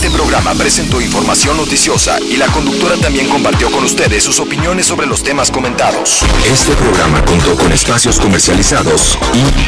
Este programa presentó información noticiosa y la conductora también compartió con ustedes sus opiniones sobre los temas comentados. Este programa contó con espacios comercializados y